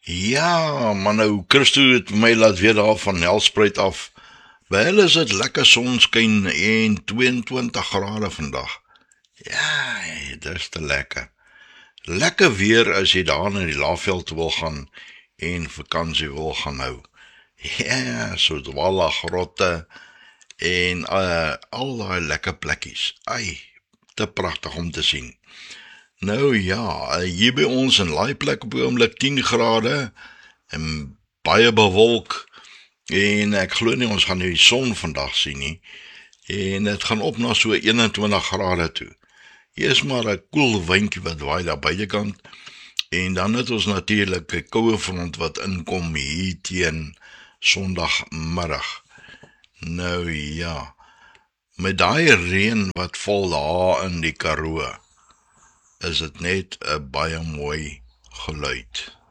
Ja, maar nou, Christo het my laat weet daar van Nelspruit af. Wel is dit lekker sonskyn en 22 grade vandag. Ja, dis te lekker. Lekker weer as jy daar in die Laagveld wil gaan en vakansie wil gaan hou. Ja, so dwala grotte en al daai lekker plekkies. Ai, te pragtig om te sien. Nou ja, hier by ons in Laaiplek op die oomblik 10 grade en baie bewolk en ek glo nie ons gaan die son vandag sien nie en dit gaan op na so 21 grade toe. Hier is maar 'n koel windjie wat waai daar buitekant en dan het ons natuurlik 'n koue front wat inkom hier teen Sondagmiddag. Nou ja, met daai reën wat val daar in die Karoo, is dit net 'n baie mooi geluid.